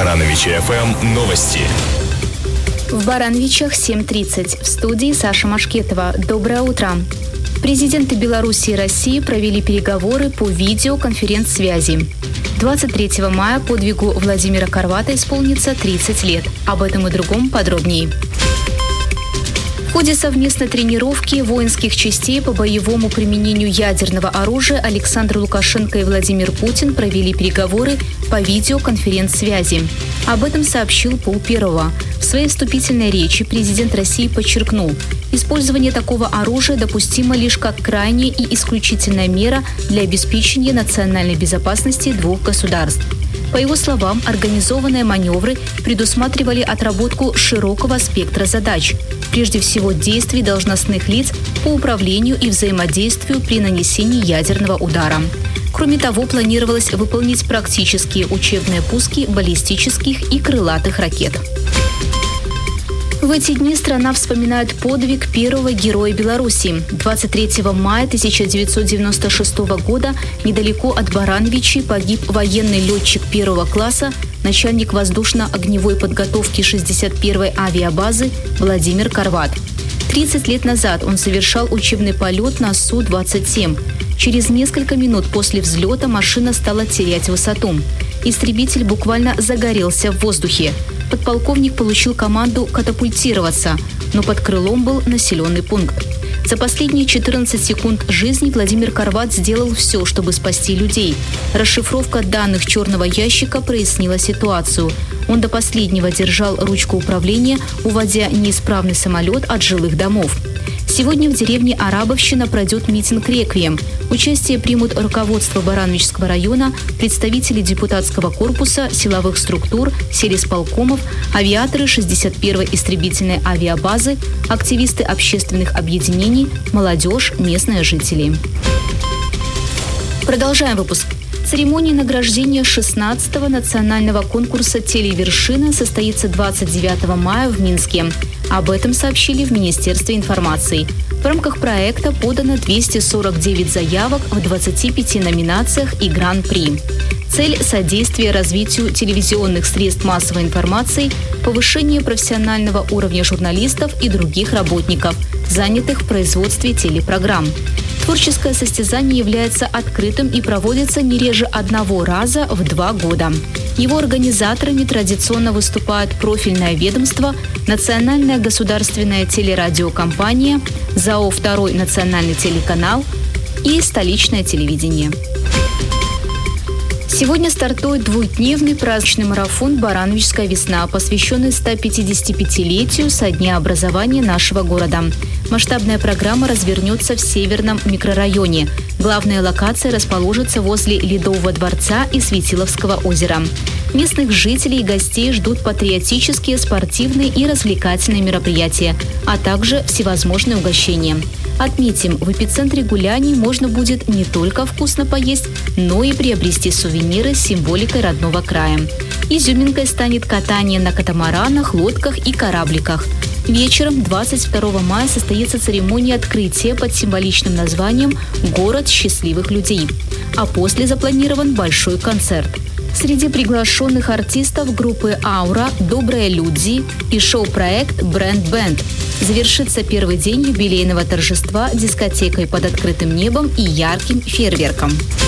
Барановичи ФМ новости. В Барановичах 7:30. В студии Саша Машкетова. Доброе утро. Президенты Беларуси и России провели переговоры по видеоконференц-связи. 23 мая подвигу Владимира Карвата исполнится 30 лет. Об этом и другом подробнее. В ходе совместной тренировки воинских частей по боевому применению ядерного оружия Александр Лукашенко и Владимир Путин провели переговоры по видеоконференц-связи. Об этом сообщил Пол Первого. В своей вступительной речи президент России подчеркнул, использование такого оружия допустимо лишь как крайняя и исключительная мера для обеспечения национальной безопасности двух государств. По его словам, организованные маневры предусматривали отработку широкого спектра задач, прежде всего действий должностных лиц по управлению и взаимодействию при нанесении ядерного удара. Кроме того, планировалось выполнить практические учебные пуски баллистических и крылатых ракет. В эти дни страна вспоминает подвиг первого героя Беларуси. 23 мая 1996 года недалеко от Барановичей погиб военный летчик первого класса, начальник воздушно-огневой подготовки 61-й авиабазы Владимир Карват. 30 лет назад он совершал учебный полет на Су-27. Через несколько минут после взлета машина стала терять высоту. Истребитель буквально загорелся в воздухе. Подполковник получил команду катапультироваться, но под крылом был населенный пункт. За последние 14 секунд жизни Владимир Карват сделал все, чтобы спасти людей. Расшифровка данных черного ящика прояснила ситуацию. Он до последнего держал ручку управления, уводя неисправный самолет от жилых домов. Сегодня в деревне Арабовщина пройдет митинг-реквием. Участие примут руководство Барановичского района, представители депутатского корпуса, силовых структур, сельисполкомов, авиаторы 61-й истребительной авиабазы, активисты общественных объединений, молодежь, местные жители. Продолжаем выпуск. Церемония награждения 16-го национального конкурса «Телевершина» состоится 29 мая в Минске. Об этом сообщили в Министерстве информации. В рамках проекта подано 249 заявок в 25 номинациях и гран-при. Цель – содействие развитию телевизионных средств массовой информации, повышение профессионального уровня журналистов и других работников, занятых в производстве телепрограмм. Творческое состязание является открытым и проводится не реже одного раза в 2 года. Его организаторами традиционно выступают профильное ведомство, Национальная государственная телерадиокомпания, ЗАО «Второй национальный телеканал» и столичное телевидение. Сегодня стартует 2-дневный праздничный марафон «Барановичская весна», посвященный 155-летию со дня образования нашего города. Масштабная программа развернется в Северном микрорайоне. Главная локация расположится возле Ледового дворца и Светиловского озера. Местных жителей и гостей ждут патриотические, спортивные и развлекательные мероприятия, а также всевозможные угощения. Отметим, в эпицентре гуляний можно будет не только вкусно поесть, но и приобрести сувениры с символикой родного края. Изюминкой станет катание на катамаранах, лодках и корабликах. Вечером 22 мая состоится церемония открытия под символичным названием «Город счастливых людей». А после запланирован большой концерт. Среди приглашенных артистов группы «Аура», «Добрые люди» и шоу-проект «Бренд Бенд». Завершится первый день юбилейного торжества дискотекой под открытым небом и ярким фейерверком.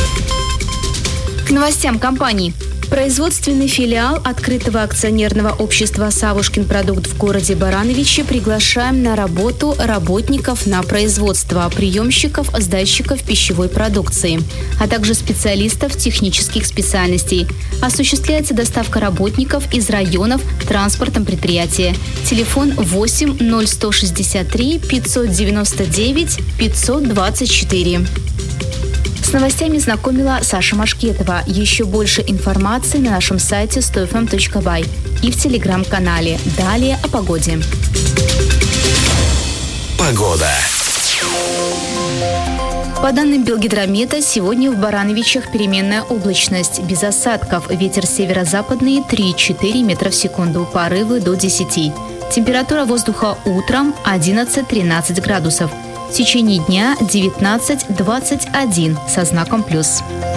К новостям компаний. Производственный филиал открытого акционерного общества «Савушкин продукт» в городе Барановичи приглашаем на работу работников на производство, приемщиков, сдатчиков пищевой продукции, а также специалистов технических специальностей. Осуществляется доставка работников из районов транспортом предприятия. Телефон 8 0163 599 524. С новостями знакомила Саша Машкетова. Еще больше информации на нашем сайте 100fm.by и в телеграм-канале. Далее о погоде. Погода. По данным Белгидромета, сегодня в Барановичах переменная облачность, без осадков. Ветер северо-западный 3-4 метра в секунду, порывы до 10. Температура воздуха утром 11-13 градусов. В течение дня 19-21 со знаком плюс.